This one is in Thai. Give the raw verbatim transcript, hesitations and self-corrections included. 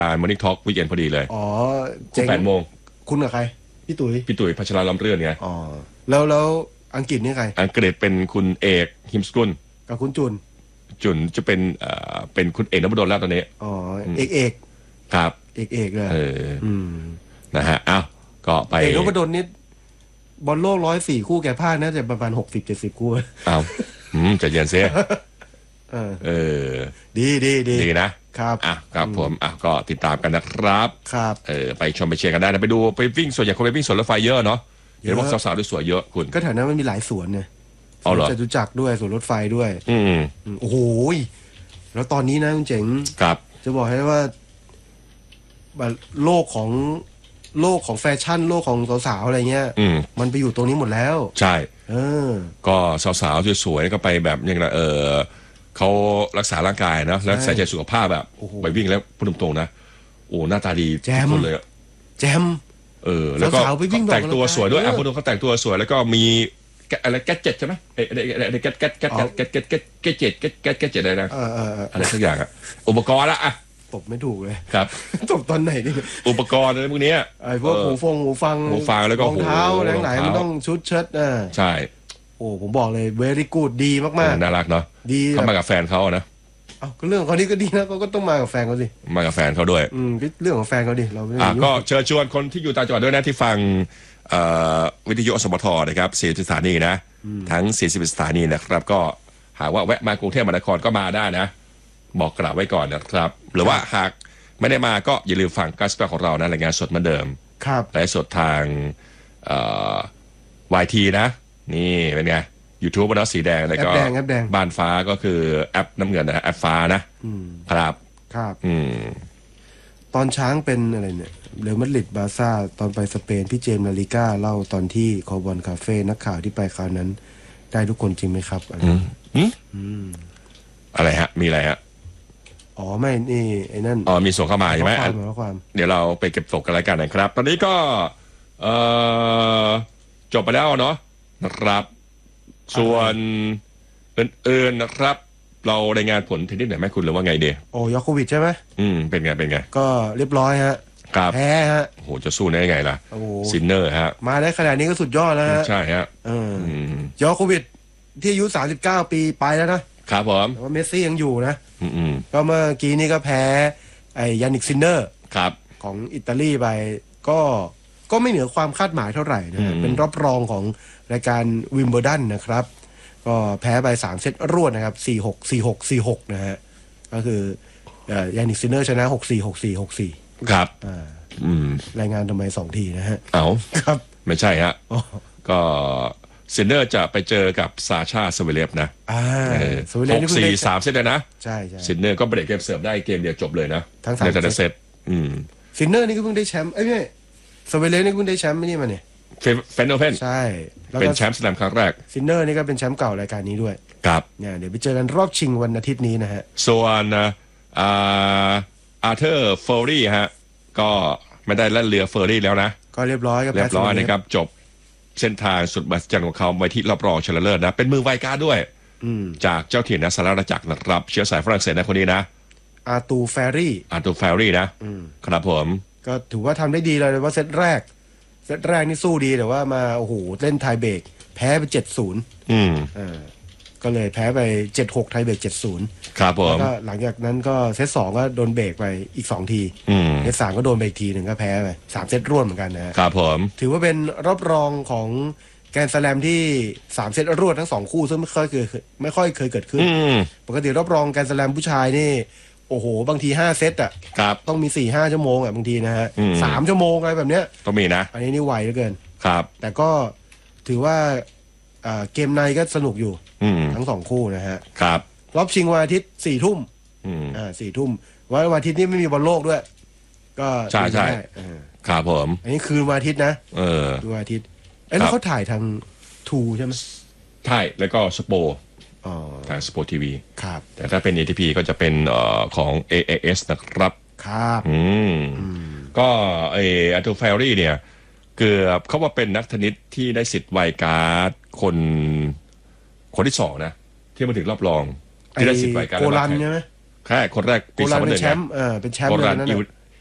การมอร์นิ่งทอล์กวีคเอนพอดีเลยอ๋อเจ๋งแปดโมงคุณกับใครพี่ตุ๋ยพี่ตุ๋ยพัชราล้ำเรื่องไงอ๋อแล้วแล้วอังกฤษนี่ใครอังกฤษเป็นคุณเอกฮิมสกุลกับคุณจุนจุนจะเป็นเอ่อเป็นคุณเอกนพดลแล้วตอนนี้อ๋อเอกเอกครับเอกเอกเลยเอออืมนะฮะอ้าวก็ไปเอกนพดลนี่บอลโลกร้อยสี่คู่แกพลาดน่าจะประมาณหกสิบเจ็ดสิบคู่อ้าวอืมจะเย็นเสียเออดีดีดีดีนะครับอ่ะครับผมอ่ะก็ติดตามกันนะครับครับเออไปชมไปเชียร์กันได้นะไปดูไปวิ่งส่วนใหญ่คนไปวิ่งสวนรถไฟเยอะเนาะเห็นว่าสาวๆด้วยสวยเยอะคุณก็แถวนั้นมันมีหลายสวนเนี่ยสวนจตุจักรด้วยสวนรถไฟด้วยอืมโอ้โหแล้วตอนนี้นะคุณเจ๋งครับจะบอกให้ว่าโลกของโลกของแฟชั่นโลกของสาวๆอะไรเงี้ยมันไปอยู่ตรงนี้หมดแล้วใช่เออก็สาวๆสวยๆก็ไปแบบอย่างไรเออเขารักษาร่างกายนะแล้วใส่ใจสุขภาพแบบไปวิ่งแล้วพูดตรงๆนะโอ้หน้าตาดีทุกคนเลยแจมเออแล้วก็แต่งตัวสวยด้วยอ่ะพูดตรงเขาแต่งตัวสวยแล้วก็มีอะไรแก๊สเจ็ดใช่ไหมเอ้อะไรแก๊สแก๊สแก๊สแก๊สแก๊สแก๊สแก๊สเจ็ดแก๊สแก๊สแก๊สเจ็ดอะไรนะอะไรสักอย่างอ่ะอุปกรณ์ละอ่ะตบไม่ถูกเลยครับตบตอนไหนนี่อุปกรณ์อะไรพวกนี้ไอ้พวกหูฟงหูฟังหูฟังแล้วก็รองเท้าอะไรไหนมันต้องชุดเชิ้ตอ่ะใช่โอ้ผมบอกเลยเวรี่กูดดีมากๆน่ารักเนาะดีเขามากับแฟนเขานะอ้าวก็เรื่องเขานี่ก็ดีนะเขาก็ต้องมากับแฟนเขาสิมากับแฟนเขาด้วยอืมเรื่องของแฟนเขาดิเราอ่ะก็เชิญชวนคนที่อยู่ต่างจังหวัดด้วยนะที่ฟังวิทยุอสมทนะครับสี่สิบสถานีนะทั้งสี่สิบสถานีนะครับก็หากว่าแวะมากรุงเทพมหานครก็มาได้นะบอกกล่าวไว้ก่อนนะครับหรือว่าหากไม่ได้มาก็อย่าลืมฟังการสเปคของเรานะรายงานสดเหมือนเดิมครับไลฟ์สดทางวายทีนะนี่เป็นไงYouTube บนน้ำสีแดงแล้วก็บ้านฟ้าก็คือแอปน้ำเงินนะแอปฟ้านะครับครับอืมตอนช้างเป็นอะไรเนี่ยเรอัลมาดริดบาร์ซ่าตอนไปสเปนพี่เจมส์นาริก้าเล่าตอนที่คอบอลคาเฟ่นักข่าวที่ไปคราวนั้นได้ทุกคนจริงไหมครับอะไรอะไรฮะมีอะไรฮะอ๋อไม่นี่ไอ้นั่นอ๋อมีส่งเข้ามาใช่ไหมเดี๋ยวเราไปเก็บตกกันแล้วกันนะครับตอนนี้ก็เอ่อจบไปแล้วเนาะนะครับส่วนอื่นๆนะครับเรารายงานผลเทนนิสหน่อยไหมคุณหรือว่าไงเดียโอ้ยอโควิดใช่ไหมอืมเป็นไงเป็นไงก็เรียบร้อยฮะแพ้ฮะโอ้โหจะสู้ได้ไงล่ะซินเนอร์ฮะมาได้ขนาดนี้ก็สุดยอดแล้วฮะใช่ฮะเออยอโควิดที่อายุสามสิบเก้าปีไปแล้วนะครับผมแต่ว่าเมสซี่ยังอยู่นะก็เมื่อกี้นี้ก็แพ้ไอ้ยานิกซินเนอร์ครับของอิตาลีไปก็ก็ไม่เหนือความคาดหมายเท่าไหร่นะเป็นรอบรองของรายการวิมเบิลดันนะครับก็แพ้ไปสามเซตรวดนะครับสี่หก สี่หก สี่หกนะฮะก็คือยานิกซินเนอร์ชนะหกสี่ หกสี่ หกสี่ครับอ่าอืมรายงานทำไมสองทีนะฮะเอาครับไม่ใช่ฮะก็ซินเนอร์จะไปเจอกับซาชาสเวเลฟนะหกสี่สามเซตเลยนะใช่ใช่ซินเนอร์ก็เบรกเกมเสิร์ฟได้เกมเดียวจบเลยนะทั้งสามเซตอืมซินเนอร์นี่ก็เพิ่งได้แชมป์เอ้ยไม่สเวเลฟนี่เพิ่งได้แชมป์ไม่นี่มาเนี่ยเฟนโนเพนใช่เป็นแชมป์สแลมครั้งแรกซินเนอร์นี่ก็เป็นแชมป์เก่ารายการนี้ด้วยครับเนี่ยเดี๋ยวไปเจอกันรอบชิงวันอาทิตย์นี้นะฮะส่วนอ่าอาร์เธอร์เฟอร์รี่ฮะก็ไม่ได้ลั่นเรือเฟอร์รี่แล้วนะก็เรียบร้อยเรียบร้อยนะครับจบเส้นทางสุดมหัศจรรย์ของเขาไปที่รอบรองชนะเลิศนะเป็นมือไวการด้วยจากเจ้าถิ่นนะสหราชอาณาจักรนะครับเชื้อสายฝรั่งเศสนะคนนี้นะอาร์ตูแฟรี่อาร์ตูแฟรี่นะครับผมก็ถือว่าทำได้ดีเลยว่าเซตแรกเซตแรกนี่สู้ดีแต่ว่ามาโอ้โหเล่นไทยเบรกแพ้ไปเจ็ดศูนย์อืมอ่าก็เลยแพ้ไปเจ็ดหกไทยเบรกเจ็ดศูนย์ครับผมแล้วก็หลังจากนั้นก็เซตสองก็โดนเบรกไปอีกสองทีเซตสามก็โดนไปอีกทีหนึ่งก็แพ้ไปสามเซตรวดเหมือนกันนะครับผมถือว่าเป็นรอบรองของแกรนด์สแลมที่สามเซตรวดทั้งสองคู่ซึ่งไม่ค่อยเคยไม่ค่อยเคยเกิดขึ้นปกติรอบรองแกรนด์สแลมผู้ชายนี่โอ้โหบางทีห้าเซตอ่ะต้องมีสี่ห้าชั่วโมงอ่ะบางทีนะฮะสามชั่วโมงอะไรแบบเนี้ยต้องมีนะอันนี้นี่ไวเหลือเกินครับแต่ก็ถือว่าเกมในก็สนุกอยู่ทั้งสองคู่นะฮะครับรอบชิงวันอาทิตย์สี่ทุ่มอ่าสี่ทุ่มวันวันอาทิตย์นี้ไม่มีบอลโลกด้วยก็ใช่ใช่ครับผมอันนี้คืนวันอาทิตย์นะเออวันอาทิตย์ไอ้แล้วเขาถ่ายทางทูใช่ไหมใช่แล้วก็สโปทางสโปทีวีครับแต่ถ้าเป็น เอ ที พี ก็จะเป็นเอ่อของ เอ เอ เอส นะครับครับอืมก็ไอ้อาร์ตูแฟรี่เนี่ยเกือบเขาว่าเป็นนักเทนนิสที่ได้สิทธิ์ไวการ์ดคนคนที่สองนะที่มาถึงรอบรองที่ได้สิทธิ์ไวการ์ดโกลันใช่ไหมแค่คนแรกปีสองพันหนึ่งเป็นแชมป์เออเป็นแชมป์โกลัน